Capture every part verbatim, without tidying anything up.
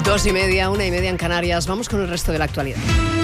Dos y media, una y media en Canarias. Vamos con el resto de la actualidad.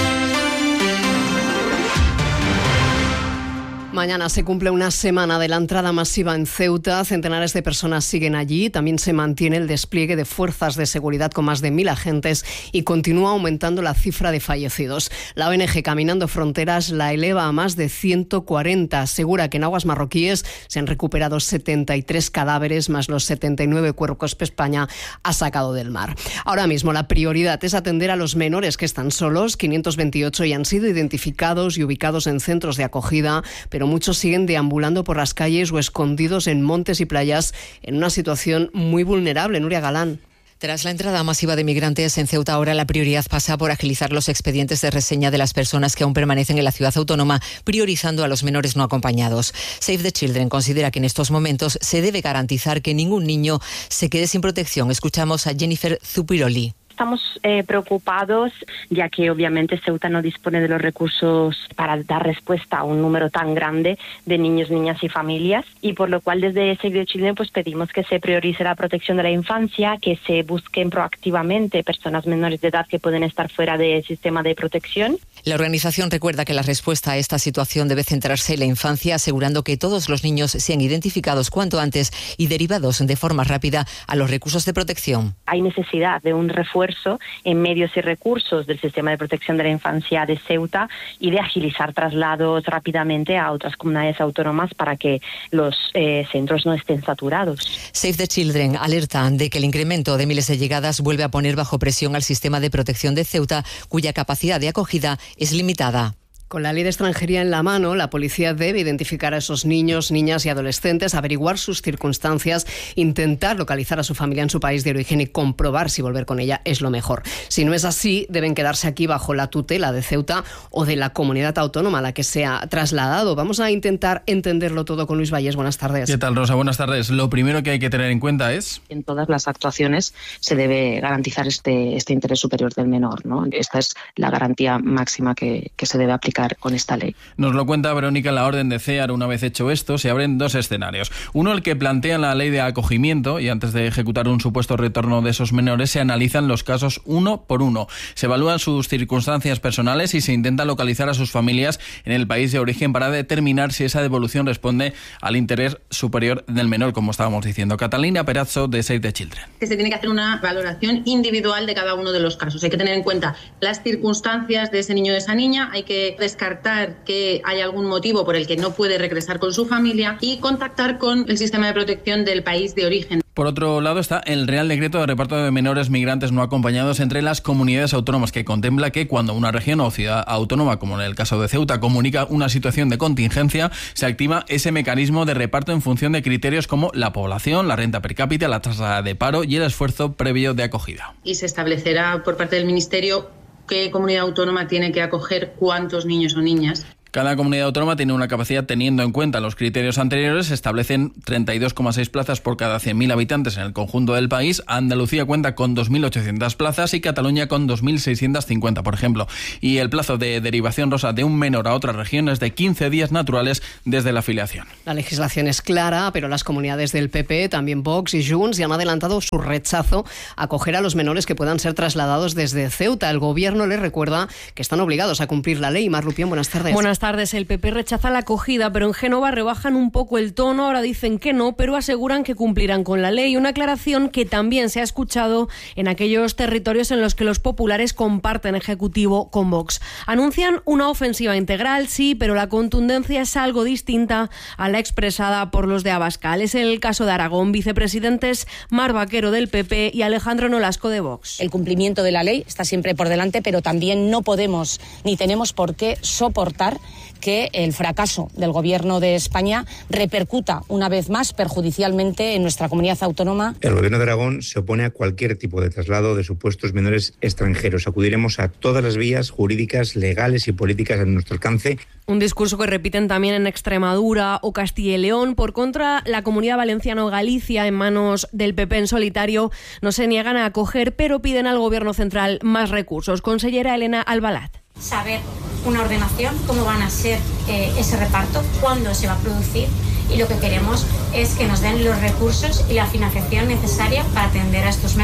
Mañana se cumple una semana de la entrada masiva en Ceuta. Centenares de personas siguen allí. También se mantiene el despliegue de fuerzas de seguridad con más de mil agentes y continúa aumentando la cifra de fallecidos. La O N G Caminando Fronteras la eleva a más de ciento cuarenta. Asegura que en aguas marroquíes se han recuperado setenta y tres cadáveres más los setenta y nueve cuerpos que España ha sacado del mar. Ahora mismo la prioridad es atender a los menores que están solos. quinientos veintiocho ya han sido identificados y ubicados en centros de acogida, pero muchos siguen deambulando por las calles o escondidos en montes y playas en una situación muy vulnerable. Nuria Galán. Tras la entrada masiva de migrantes en Ceuta, ahora la prioridad pasa por agilizar los expedientes de reseña de las personas que aún permanecen en la ciudad autónoma, priorizando a los menores no acompañados. Save the Children considera que en estos momentos se debe garantizar que ningún niño se quede sin protección. Escuchamos a Jennifer Zupiroli. Estamos eh, preocupados, ya que obviamente Ceuta no dispone de los recursos para dar respuesta a un número tan grande de niños, niñas y familias, y por lo cual desde Save the Children pues pedimos que se priorice la protección de la infancia, que se busquen proactivamente personas menores de edad que pueden estar fuera del sistema de protección. La organización recuerda que la respuesta a esta situación debe centrarse en la infancia, asegurando que todos los niños sean identificados cuanto antes y derivados de forma rápida a los recursos de protección. Hay necesidad de un refuerzo en medios y recursos del sistema de protección de la infancia de Ceuta y de agilizar traslados rápidamente a otras comunidades autónomas para que los eh, centros no estén saturados. Save the Children alerta de que el incremento de miles de llegadas vuelve a poner bajo presión al sistema de protección de Ceuta, cuya capacidad de acogida es limitada. Con la ley de extranjería en la mano, la policía debe identificar a esos niños, niñas y adolescentes, averiguar sus circunstancias, intentar localizar a su familia en su país de origen y comprobar si volver con ella es lo mejor. Si no es así, deben quedarse aquí bajo la tutela de Ceuta o de la comunidad autónoma a la que se ha trasladado. Vamos a intentar entenderlo todo con Luis Vallés. Buenas tardes. ¿Qué tal, Rosa? Buenas tardes. Lo primero que hay que tener en cuenta es... En todas las actuaciones se debe garantizar este, este interés superior del menor, ¿no? Esta es la garantía máxima que, que se debe aplicar con esta ley. Nos lo cuenta Verónica. La orden de CEAR. Una vez hecho esto, se abren dos escenarios. Uno, el que plantea la ley de acogimiento, y antes de ejecutar un supuesto retorno de esos menores se analizan los casos uno por uno. Se evalúan sus circunstancias personales y se intenta localizar a sus familias en el país de origen para determinar si esa devolución responde al interés superior del menor, como estábamos diciendo. Catalina Perazzo, de Save the Children. Que se tiene que hacer una valoración individual de cada uno de los casos. Hay que tener en cuenta las circunstancias de ese niño o de esa niña, hay que descartar que haya algún motivo por el que no puede regresar con su familia y contactar con el sistema de protección del país de origen. Por otro lado está el Real Decreto de Reparto de Menores Migrantes No Acompañados entre las comunidades autónomas, que contempla que cuando una región o ciudad autónoma, como en el caso de Ceuta, comunica una situación de contingencia, se activa ese mecanismo de reparto en función de criterios como la población, la renta per cápita, la tasa de paro y el esfuerzo previo de acogida. Y se establecerá por parte del Ministerio qué comunidad autónoma tiene que acoger cuántos niños o niñas. Cada comunidad autónoma tiene una capacidad, teniendo en cuenta los criterios anteriores, se establecen treinta y dos coma seis plazas por cada cien mil habitantes en el conjunto del país. Andalucía cuenta con dos mil ochocientas plazas y Cataluña con dos mil seiscientas cincuenta, por ejemplo. Y el plazo de derivación, Rosa, de un menor a otra región es de quince días naturales desde la afiliación. La legislación es clara, pero las comunidades del P P, también Vox y Junts, ya han adelantado su rechazo a acoger a los menores que puedan ser trasladados desde Ceuta. El gobierno les recuerda que están obligados a cumplir la ley. Mar Rupión, buenas tardes. Buenas tardes. El P P rechaza la acogida, pero en Génova rebajan un poco el tono. Ahora dicen que no, pero aseguran que cumplirán con la ley. Una aclaración que también se ha escuchado en aquellos territorios en los que los populares comparten ejecutivo con Vox. Anuncian una ofensiva integral, sí, pero la contundencia es algo distinta a la expresada por los de Abascal. Es el caso de Aragón. Vicepresidentes Mar Vaquero del P P y Alejandro Nolasco de Vox. El cumplimiento de la ley está siempre por delante, pero también no podemos ni tenemos por qué soportar que el fracaso del Gobierno de España repercuta una vez más perjudicialmente en nuestra comunidad autónoma. El Gobierno de Aragón se opone a cualquier tipo de traslado de supuestos menores extranjeros. Acudiremos a todas las vías jurídicas, legales y políticas a nuestro alcance. Un discurso que repiten también en Extremadura o Castilla y León. Por contra, la Comunidad Valenciana o Galicia, en manos del P P en solitario, no se niegan a acoger, pero piden al Gobierno central más recursos. Consellera Elena Albalat. Saber una ordenación, cómo van a ser eh, ese reparto, cuándo se va a producir, y lo que queremos es que nos den los recursos y la financiación necesaria para atender a estos menores.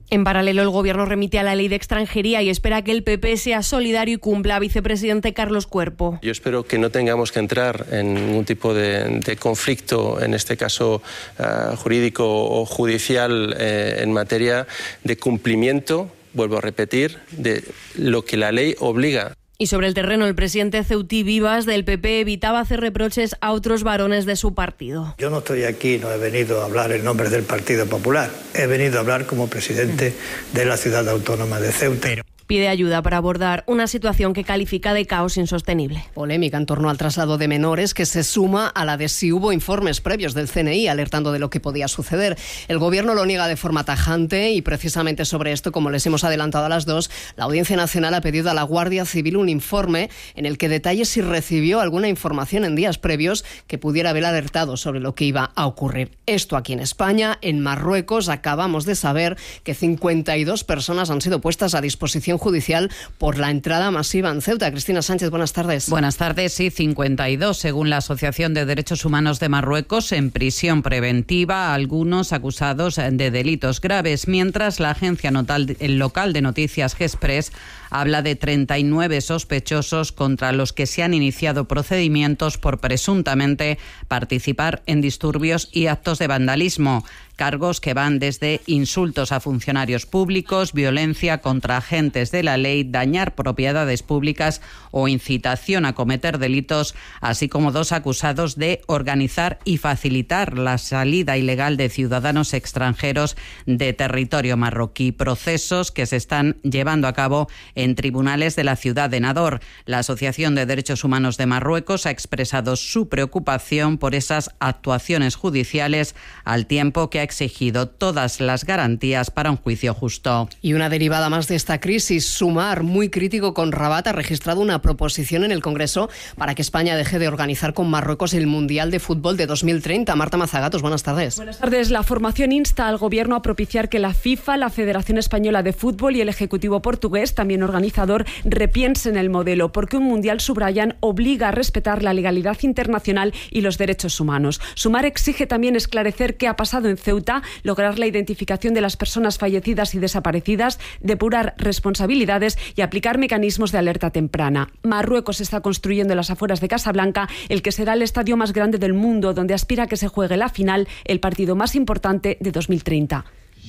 En paralelo, el Gobierno remite a la ley de extranjería y espera que el P P sea solidario y cumpla. Vicepresidente Carlos Cuerpo. Yo espero que no tengamos que entrar en ningún tipo de, de conflicto, en este caso uh, jurídico o judicial, eh, en materia de cumplimiento, vuelvo a repetir, de lo que la ley obliga. Y sobre el terreno, el presidente Ceutí Vivas del P P evitaba hacer reproches a otros varones de su partido. Yo no estoy aquí, no he venido a hablar en nombre del Partido Popular, he venido a hablar como presidente de la ciudad autónoma de Ceuta. Pide ayuda para abordar una situación que califica de caos insostenible. Polémica en torno al traslado de menores que se suma a la de si hubo informes previos del C N I alertando de lo que podía suceder. El Gobierno lo niega de forma tajante y precisamente sobre esto, como les hemos adelantado a las dos, la Audiencia Nacional ha pedido a la Guardia Civil un informe en el que detalle si recibió alguna información en días previos que pudiera haber alertado sobre lo que iba a ocurrir. Esto aquí en España. En Marruecos acabamos de saber que cincuenta y dos personas han sido puestas a disposición judicial por la entrada masiva en Ceuta. Cristina Sánchez, buenas tardes. Buenas tardes, sí, cincuenta y dos, según la Asociación de Derechos Humanos de Marruecos, en prisión preventiva, algunos acusados de delitos graves, mientras la agencia notal, el local de noticias G-Express habla de treinta y nueve sospechosos contra los que se han iniciado procedimientos por presuntamente participar en disturbios y actos de vandalismo. Cargos que van desde insultos a funcionarios públicos, violencia contra agentes de la ley, dañar propiedades públicas o incitación a cometer delitos, así como dos acusados de organizar y facilitar la salida ilegal de ciudadanos extranjeros de territorio marroquí. Procesos que se están llevando a cabo en tribunales de la ciudad de Nador. La Asociación de Derechos Humanos de Marruecos ha expresado su preocupación por esas actuaciones judiciales, al tiempo que ha exigido todas las garantías para un juicio justo. Y una derivada más de esta crisis, Sumar, muy crítico con Rabat, ha registrado una proposición en el Congreso para que España deje de organizar con Marruecos el Mundial de Fútbol de dos mil treinta. Marta Mazagatos, buenas tardes. Buenas tardes. La formación insta al Gobierno a propiciar que la FIFA, la Federación Española de Fútbol y el Ejecutivo portugués, también organizador, repiensen el modelo, porque un Mundial, subrayan, obliga a respetar la legalidad internacional y los derechos humanos. Sumar exige también esclarecer qué ha pasado en Ceuta, lograr la identificación de las personas fallecidas y desaparecidas, depurar responsabilidades y aplicar mecanismos de alerta temprana. Marruecos está construyendo en las afueras de Casablanca el que será el estadio más grande del mundo, donde aspira a que se juegue la final, el partido más importante de dos mil treinta.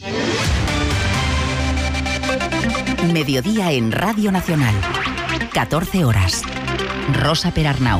Mediodía en Radio Nacional. catorce horas. Rosa Perarnau.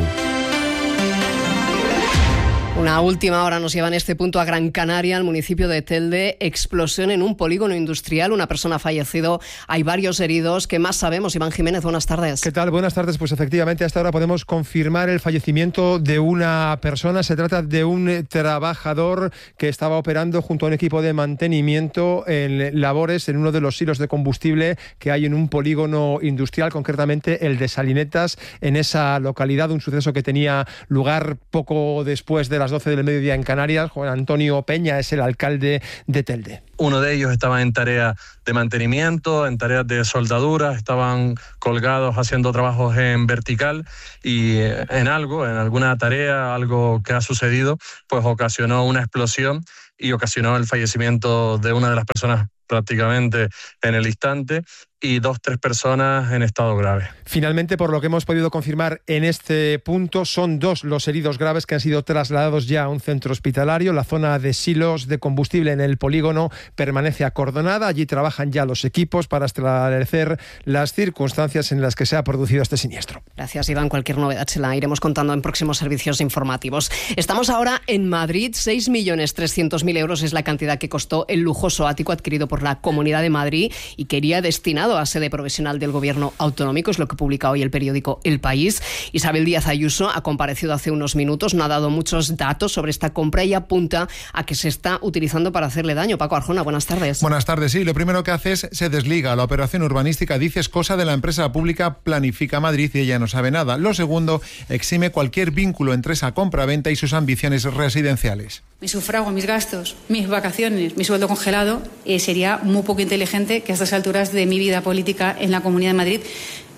Una última hora nos lleva en este punto a Gran Canaria, al municipio de Telde. Explosión en un polígono industrial, una persona ha fallecido, hay varios heridos. ¿Qué más sabemos? Iván Jiménez, buenas tardes. ¿Qué tal? Buenas tardes. Pues efectivamente, hasta ahora podemos confirmar el fallecimiento de una persona. Se trata de un trabajador que estaba operando junto a un equipo de mantenimiento en labores en uno de los hilos de combustible que hay en un polígono industrial, concretamente el de Salinetas, en esa localidad. Un suceso que tenía lugar poco después de la doce del mediodía en Canarias. Juan Antonio Peña es el alcalde de Telde. Uno de ellos estaba en tarea de mantenimiento, en tareas de soldadura, estaban colgados haciendo trabajos en vertical y en algo, en alguna tarea, algo que ha sucedido, pues ocasionó una explosión y ocasionó el fallecimiento de una de las personas prácticamente en el instante y dos, tres personas en estado grave. Finalmente, por lo que hemos podido confirmar en este punto, son dos los heridos graves que han sido trasladados ya a un centro hospitalario. La zona de silos de combustible en el polígono permanece acordonada. Allí trabajan ya los equipos para esclarecer las circunstancias en las que se ha producido este siniestro. Gracias, Iván. Cualquier novedad se la iremos contando en próximos servicios informativos. Estamos ahora en Madrid. seis millones trescientos mil euros es la cantidad que costó el lujoso ático adquirido por la Comunidad de Madrid y que iría destinado a sede provisional del Gobierno autonómico, es lo que publica hoy el periódico El País. Isabel Díaz Ayuso ha comparecido hace unos minutos, no ha dado muchos datos sobre esta compra y apunta a que se está utilizando para hacerle daño. Paco Arjona, buenas tardes. Buenas tardes, sí. Lo primero que hace es se desliga. La operación urbanística, dice, es cosa de la empresa pública Planifica Madrid y ella no sabe nada. Lo segundo, exime cualquier vínculo entre esa compra-venta y sus ambiciones residenciales. Mi sufrago, mis gastos, mis vacaciones, mi sueldo congelado, eh, sería muy poco inteligente que a estas alturas de mi vida política en la Comunidad de Madrid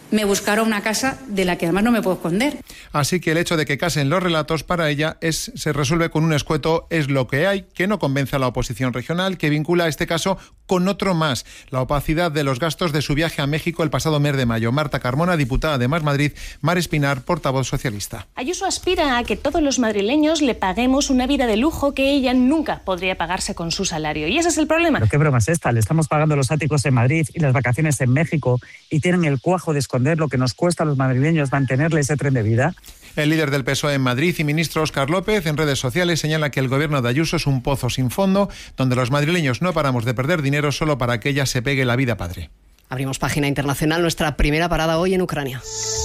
me buscaron una casa de la que además no me puedo esconder. Así que el hecho de que casen los relatos para ella es, se resuelve con un escueto "es lo que hay", que no convence a la oposición regional, que vincula este caso con otro más: la opacidad de los gastos de su viaje a México el pasado mes de mayo. Marta Carmona, diputada de Más Madrid; Mar Espinar, portavoz socialista. Ayuso aspira a que todos los madrileños le paguemos una vida de lujo que ella nunca podría pagarse con su salario. Y ese es el problema. ¿Pero qué broma es esta? Le estamos pagando los áticos en Madrid y las vacaciones en México y tienen el cuajo de esconder lo que nos cuesta a los madrileños mantenerle ese tren de vida. El líder del P S O E en Madrid y ministro Óscar López en redes sociales señala que el gobierno de Ayuso es un pozo sin fondo, donde los madrileños no paramos de perder dinero solo para que ella se pegue la vida padre. Abrimos página internacional, nuestra primera parada hoy en Ucrania.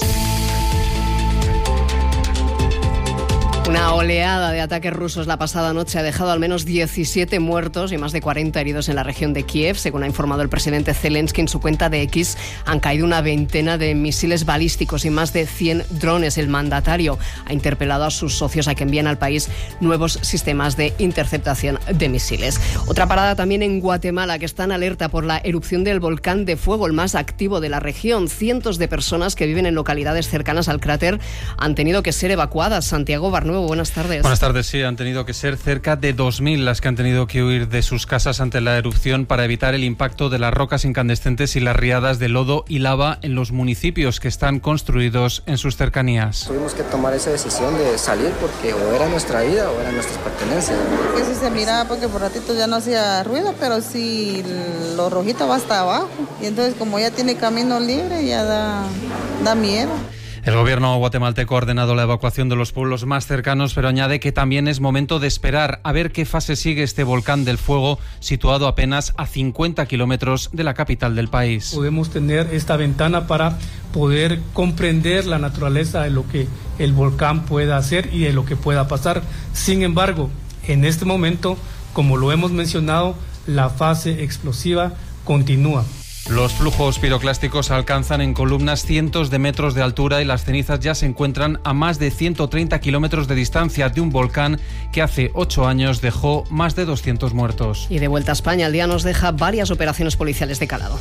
Una oleada de ataques rusos la pasada noche ha dejado al menos diecisiete muertos y más de cuarenta heridos en la región de Kiev. Según ha informado el presidente Zelensky en su cuenta de X, han caído una veintena de misiles balísticos y más de cien drones. El mandatario ha interpelado a sus socios a que envíen al país nuevos sistemas de interceptación de misiles. Otra parada también en Guatemala, que está en alerta por la erupción del volcán de fuego, el más activo de la región. Cientos de personas que viven en localidades cercanas al cráter han tenido que ser evacuadas. Santiago Barnuevo, buenas tardes. Buenas tardes, sí, han tenido que ser cerca de dos mil las que han tenido que huir de sus casas ante la erupción para evitar el impacto de las rocas incandescentes y las riadas de lodo y lava en los municipios que están construidos en sus cercanías. Tuvimos que tomar esa decisión de salir porque o era nuestra vida o eran nuestras pertenencias. Que sí se miraba porque por ratito ya no hacía ruido, pero sí lo rojito va hasta abajo. Y entonces como ya tiene camino libre ya da, da miedo. El gobierno guatemalteco ha ordenado la evacuación de los pueblos más cercanos, pero añade que también es momento de esperar a ver qué fase sigue este volcán del fuego, situado apenas a cincuenta kilómetros de la capital del país. Podemos tener esta ventana para poder comprender la naturaleza de lo que el volcán pueda hacer y de lo que pueda pasar. Sin embargo, en este momento, como lo hemos mencionado, la fase explosiva continúa. Los flujos piroclásticos alcanzan en columnas cientos de metros de altura y las cenizas ya se encuentran a más de ciento treinta kilómetros de distancia de un volcán que hace ocho años dejó más de doscientos muertos. Y de vuelta a España, el día nos deja varias operaciones policiales de calado.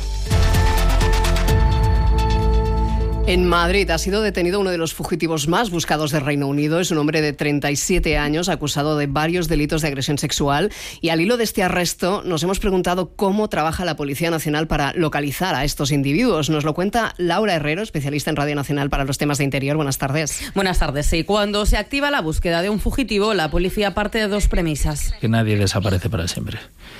En Madrid ha sido detenido uno de los fugitivos más buscados del Reino Unido. Es un hombre de treinta y siete años acusado de varios delitos de agresión sexual. Y al hilo de este arresto nos hemos preguntado cómo trabaja la Policía Nacional para localizar a estos individuos. Nos lo cuenta Laura Herrero, especialista en Radio Nacional para los temas de interior. Buenas tardes. Buenas tardes. Sí, cuando se activa la búsqueda de un fugitivo, la policía parte de dos premisas. Que nadie desaparece para siempre.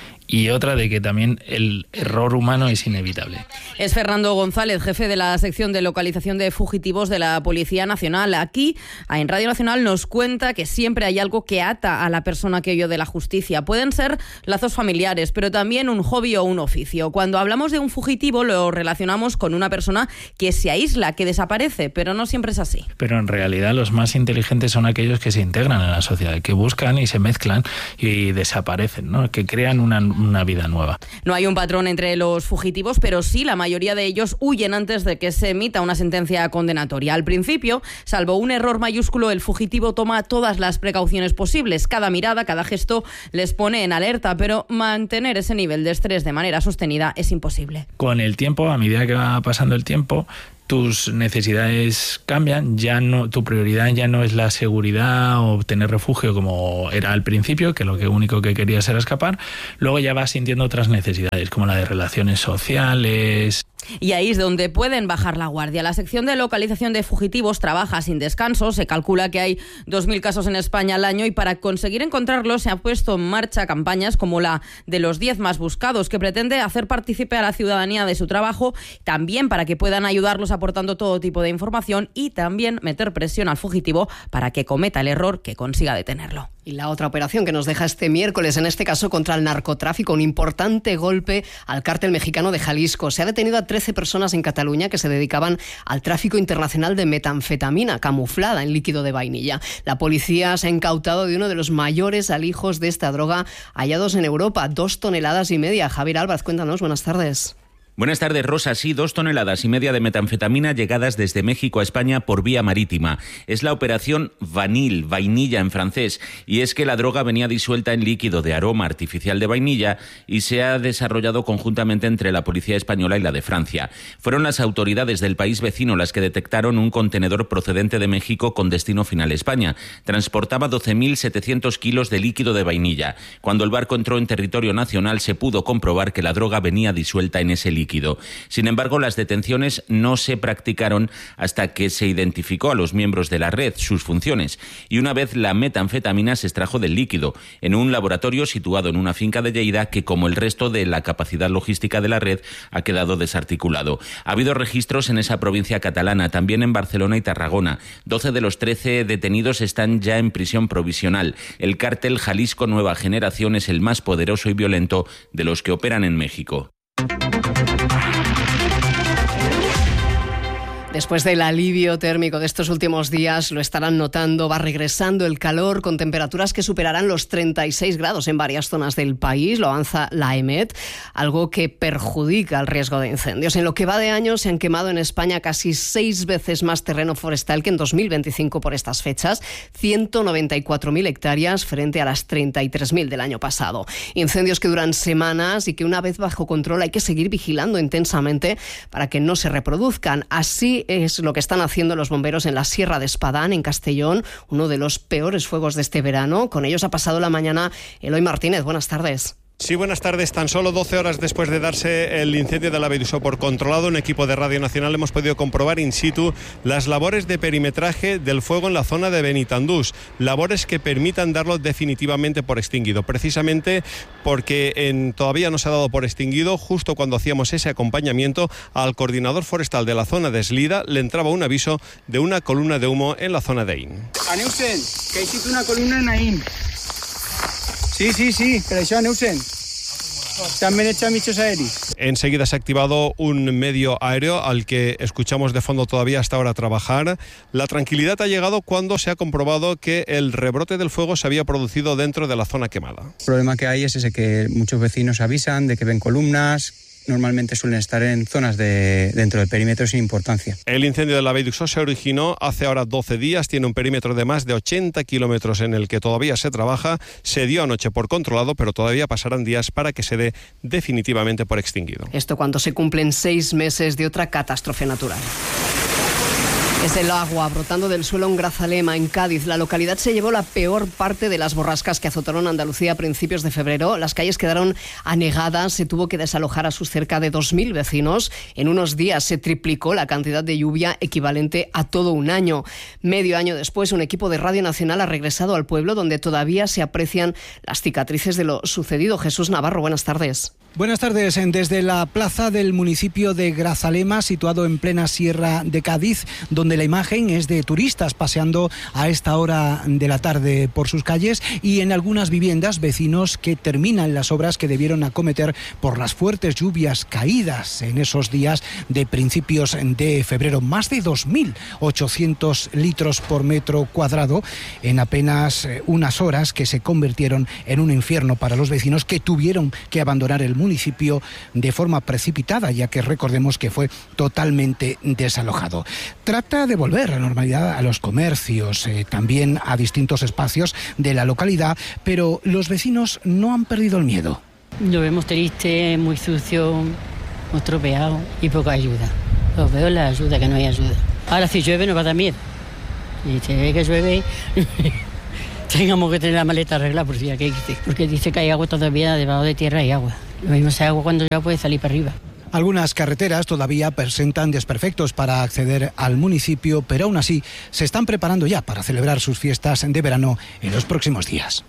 Y otra de que también el error humano es inevitable. Es Fernando González, jefe de la sección de localización de fugitivos de la Policía Nacional. Aquí, en Radio Nacional, nos cuenta que siempre hay algo que ata a la persona que huyó de la justicia. Pueden ser lazos familiares, pero también un hobby o un oficio. Cuando hablamos de un fugitivo, lo relacionamos con una persona que se aísla, que desaparece, pero no siempre es así. Pero en realidad los más inteligentes son aquellos que se integran en la sociedad, que buscan y se mezclan y desaparecen, ¿no? Que crean una una vida nueva. No hay un patrón entre los fugitivos, pero sí la mayoría de ellos huyen antes de que se emita una sentencia condenatoria. Al principio, salvo un error mayúsculo, el fugitivo toma todas las precauciones posibles. Cada mirada, cada gesto les pone en alerta, pero mantener ese nivel de estrés de manera sostenida es imposible. Con el tiempo, a medida que va pasando el tiempo, tus necesidades cambian, ya no, tu prioridad ya no es la seguridad o obtener refugio como era al principio, que lo que único que querías era escapar. Luego ya vas sintiendo otras necesidades, como la de relaciones sociales. Y ahí es donde pueden bajar la guardia. La sección de localización de fugitivos trabaja sin descanso. Se calcula que hay dos mil casos en España al año y para conseguir encontrarlos se han puesto en marcha campañas como la de los diez más buscados, que pretende hacer partícipe a la ciudadanía de su trabajo, también para que puedan ayudarlos aportando todo tipo de información y también meter presión al fugitivo para que cometa el error, que consiga detenerlo. Y la otra operación que nos deja este miércoles, en este caso contra el narcotráfico, un importante golpe al cártel mexicano de Jalisco. Se ha detenido a trece personas en Cataluña que se dedicaban al tráfico internacional de metanfetamina, camuflada en líquido de vainilla. La policía se ha incautado de uno de los mayores alijos de esta droga hallados en Europa, dos toneladas y media. Javier Álvarez, cuéntanos, buenas tardes. Buenas tardes, Rosa. Sí, dos toneladas y media de metanfetamina llegadas desde México a España por vía marítima. Es la operación Vanille, vainilla en francés, y es que la droga venía disuelta en líquido de aroma artificial de vainilla y se ha desarrollado conjuntamente entre la policía española y la de Francia. Fueron las autoridades del país vecino las que detectaron un contenedor procedente de México con destino final España. Transportaba doce mil setecientos kilos de líquido de vainilla. Cuando el barco entró en territorio nacional se pudo comprobar que la droga venía disuelta en ese líquido. Sin embargo, las detenciones no se practicaron hasta que se identificó a los miembros de la red, sus funciones, y una vez la metanfetamina se extrajo del líquido en un laboratorio situado en una finca de Lleida que, como el resto de la capacidad logística de la red, ha quedado desarticulado. Ha habido registros en esa provincia catalana, también en Barcelona y Tarragona. doce de los trece detenidos están ya en prisión provisional. El cártel Jalisco Nueva Generación es el más poderoso y violento de los que operan en México. Después del alivio térmico de estos últimos días, lo estarán notando, va regresando el calor con temperaturas que superarán los treinta y seis grados en varias zonas del país, lo avanza la EMET, algo que perjudica el riesgo de incendios. En lo que va de año se han quemado en España casi seis veces más terreno forestal que en dos mil veinticinco por estas fechas, ciento noventa y cuatro mil hectáreas frente a las treinta y tres mil del año pasado. Incendios que duran semanas y que una vez bajo control hay que seguir vigilando intensamente para que no se reproduzcan. Así es lo que están haciendo los bomberos en la Sierra de Espadán, en Castellón, uno de los peores fuegos de este verano. Con ellos ha pasado la mañana Eloy Martínez. Buenas tardes. Sí, buenas tardes. Tan solo doce horas después de darse el incendio de la Vedusó por controlado, un equipo de Radio Nacional hemos podido comprobar in situ las labores de perimetraje del fuego en la zona de Benitandús, labores que permitan darlo definitivamente por extinguido, precisamente porque en, todavía no se ha dado por extinguido. Justo cuando hacíamos ese acompañamiento al coordinador forestal de la zona de Eslida le entraba un aviso de una columna de humo en la zona de Aín. Aneusen, que existe una columna en Aín. Sí, sí, sí, pero això aneu-se'n. También hecho michos aéreos. Enseguida se ha activado un medio aéreo al que escuchamos de fondo todavía hasta ahora trabajar. La tranquilidad ha llegado cuando se ha comprobado que el rebrote del fuego se había producido dentro de la zona quemada. El problema que hay es ese, que muchos vecinos avisan de que ven columnas. Normalmente suelen estar en zonas de, dentro del perímetro sin importancia. El incendio de la Vedusó se originó hace ahora doce días, tiene un perímetro de más de ochenta kilómetros en el que todavía se trabaja, se dio anoche por controlado, pero todavía pasarán días para que se dé definitivamente por extinguido. Esto cuando se cumplen seis meses de otra catástrofe natural. Es el agua brotando del suelo en Grazalema, en Cádiz. La localidad se llevó la peor parte de las borrascas que azotaron Andalucía a principios de febrero. Las calles quedaron anegadas, se tuvo que desalojar a sus cerca de dos mil vecinos. En unos días se triplicó la cantidad de lluvia equivalente a todo un año. Medio año después, un equipo de Radio Nacional ha regresado al pueblo donde todavía se aprecian las cicatrices de lo sucedido. Jesús Navarro, buenas tardes. Buenas tardes. Desde la plaza del municipio de Grazalema, situado en plena sierra de Cádiz, donde la imagen es de turistas paseando a esta hora de la tarde por sus calles, y en algunas viviendas vecinos que terminan las obras que debieron acometer por las fuertes lluvias caídas en esos días de principios de febrero. Más de dos mil ochocientos litros por metro cuadrado en apenas unas horas, que se convirtieron en un infierno para los vecinos, que tuvieron que abandonar el municipio municipio de forma precipitada, ya que recordemos que fue totalmente desalojado. Trata de volver a la normalidad a los comercios, eh, también a distintos espacios de la localidad, pero los vecinos no han perdido el miedo. Lo vemos triste, muy sucio, muy estropeado y poca ayuda. Lo veo la ayuda, que no hay ayuda. Ahora si llueve nos va a dar miedo. Y se ve que llueve... Tengamos que tener la maleta arreglada, por si aquí dice, porque dice que hay agua todavía, debajo de tierra hay agua. Lo mismo es agua cuando ya puede salir para arriba. Algunas carreteras todavía presentan desperfectos para acceder al municipio, pero aún así se están preparando ya para celebrar sus fiestas de verano en los próximos días.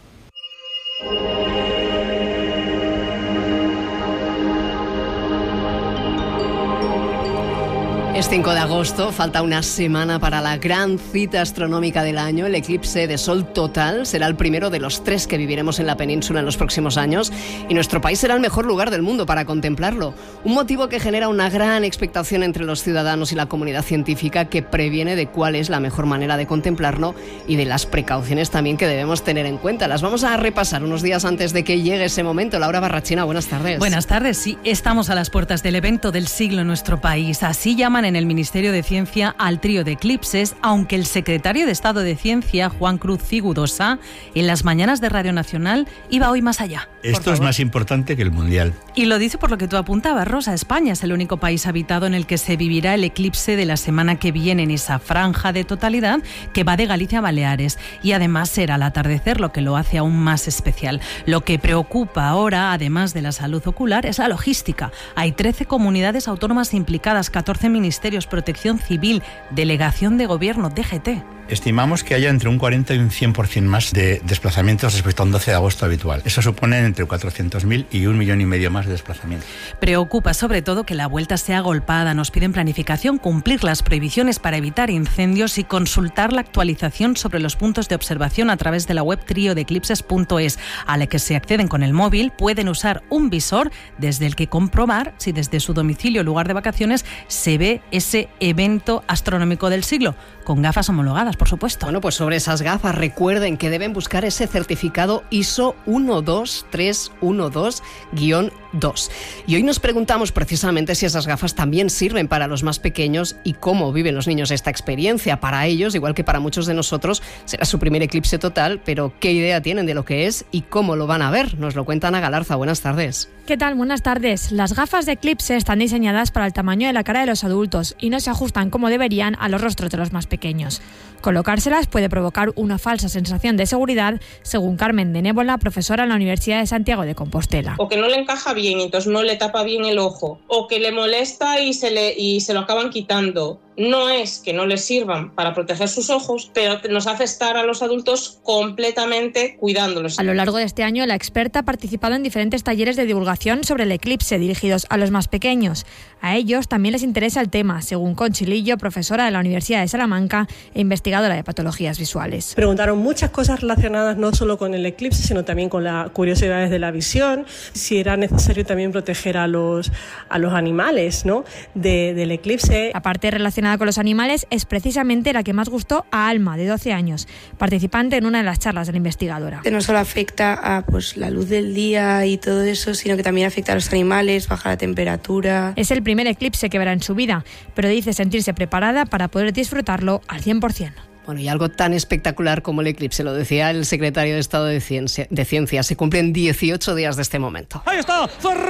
Es cinco de agosto, falta una semana para la gran cita astronómica del año. El eclipse de sol total será el primero de los tres que viviremos en la península en los próximos años y nuestro país será el mejor lugar del mundo para contemplarlo. Un motivo que genera una gran expectación entre los ciudadanos y la comunidad científica, que previene de cuál es la mejor manera de contemplarlo y de las precauciones también que debemos tener en cuenta. Las vamos a repasar unos días antes de que llegue ese momento. Laura Barrachina, buenas tardes. Buenas tardes, sí, estamos a las puertas del evento del siglo en nuestro país. Así llaman en el Ministerio de Ciencia al trío de eclipses, aunque el secretario de Estado de Ciencia, Juan Cruz Cigudosa, en las mañanas de Radio Nacional iba hoy más allá. Esto es más importante que el Mundial. Y lo dice por lo que tú apuntabas, Rosa. España es el único país habitado en el que se vivirá el eclipse de la semana que viene, en esa franja de totalidad que va de Galicia a Baleares. Y además será al atardecer, lo que lo hace aún más especial. Lo que preocupa ahora, además de la salud ocular, es la logística. Hay trece comunidades autónomas implicadas, catorce ministerios, Protección Civil, Delegación de Gobierno, D G T. Estimamos que haya entre un cuarenta y un cien por ciento más de desplazamientos respecto a un doce de agosto habitual. Eso supone entre cuatrocientos mil y un millón y medio más de desplazamientos. Preocupa sobre todo que la vuelta sea agolpada. Nos piden planificación, cumplir las prohibiciones para evitar incendios y consultar la actualización sobre los puntos de observación a través de la web trio de eclipses punto es, a la que se acceden con el móvil. Pueden usar un visor desde el que comprobar si desde su domicilio o lugar de vacaciones se ve ese evento astronómico del siglo, con gafas homologadas, por supuesto. Bueno, pues sobre esas gafas, recuerden que deben buscar ese certificado I S O uno dos tres uno dos guión dos. Y hoy nos preguntamos precisamente si esas gafas también sirven para los más pequeños y cómo viven los niños esta experiencia. Para ellos, igual que para muchos de nosotros, será su primer eclipse total, pero ¿qué idea tienen de lo que es y cómo lo van a ver? Nos lo cuenta Ana Galarza. Buenas tardes. ¿Qué tal? Buenas tardes. Las gafas de eclipse están diseñadas para el tamaño de la cara de los adultos y no se ajustan como deberían a los rostros de los más pequeños. Colocárselas puede provocar una falsa sensación de seguridad, según Carmen de Nébola, profesora en la Universidad de Santiago de Compostela. O que no le encaja bien, entonces no le tapa bien el ojo, o que le molesta y se, le, y se lo acaban quitando. No es que no les sirvan para proteger sus ojos, pero nos hace estar a los adultos completamente cuidándolos. A lo largo de este año, la experta ha participado en diferentes talleres de divulgación sobre el eclipse dirigidos a los más pequeños. A ellos también les interesa el tema, según Conchi Lillo, profesora de la Universidad de Salamanca e investigadora de patologías visuales. Preguntaron muchas cosas relacionadas no solo con el eclipse, sino también con las curiosidades de la visión, si era necesario también proteger a los, a los animales, ¿no?, de, del eclipse. La parte relacionada con los animales es precisamente la que más gustó a Alma, de doce años, participante en una de las charlas de la investigadora. No solo afecta a pues, la luz del día y todo eso, sino que también afecta a los animales, baja la temperatura. Es el primer eclipse que verá en su vida, pero dice sentirse preparada para poder disfrutarlo al cien por ciento. Bueno, y algo tan espectacular como el eclipse, lo decía el secretario de Estado de Ciencia, de Ciencia. Se cumplen dieciocho días de este momento. ¡Ahí está!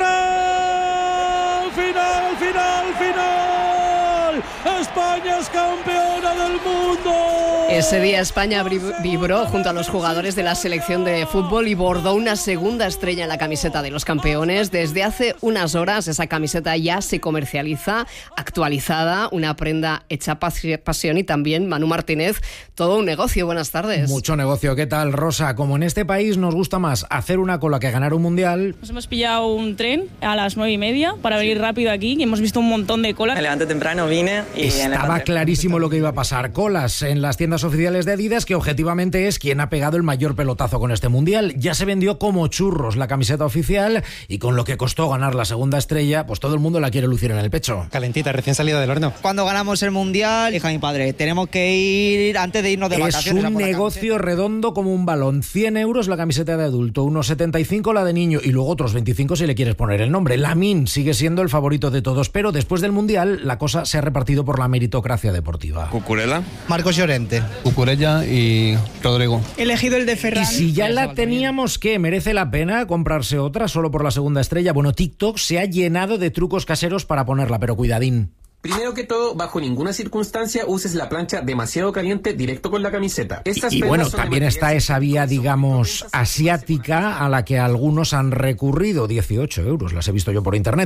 ¡Ferrer! ¡Final, final, final! ¡España es campeona del mundo! Ese día España vibró junto a los jugadores de la selección de fútbol y bordó una segunda estrella en la camiseta de los campeones. Desde hace unas horas esa camiseta ya se comercializa, actualizada, una prenda hecha pasión y también, Manu Martínez, todo un negocio. Buenas tardes. Mucho negocio. ¿Qué tal, Rosa? Como en este país nos gusta más hacer una cola que ganar un mundial. Nos hemos pillado un tren a las nueve y media para venir rápido aquí, que hemos visto un montón de colas. Me levanté temprano, vine y... Estaba clarísimo lo que iba a pasar. Colas en las tiendas oficiales de Adidas, que objetivamente es quien ha pegado el mayor pelotazo con este mundial. Ya se vendió como churros la camiseta oficial y con lo que costó ganar la segunda estrella, pues todo el mundo la quiere lucir en el pecho. Calentita, recién salida del horno. Cuando ganamos el mundial, hija de mi padre, tenemos que ir antes de irnos de vacaciones. Es un negocio redondo como un balón. cien euros la camiseta de adulto, unos setenta y cinco la de niño y luego otros veinticinco si le quieres poner el nombre. Lamine sigue siendo el favorito de todos, pero después del mundial la cosa se ha repartido por la meritocracia deportiva. Cucurella, Marcos Llorente, Cucurella y Rodrigo. He elegido el de Ferran. Y si ya la teníamos, ¿qué? ¿Merece la pena comprarse otra solo por la segunda estrella? Bueno, TikTok se ha llenado de trucos caseros para ponerla, pero cuidadín. Primero que todo, bajo ninguna circunstancia uses la plancha demasiado caliente directo con la camiseta. Estas y, y bueno, también está esa vía, digamos, asiática a la que algunos han recurrido. dieciocho euros, las he visto yo por internet.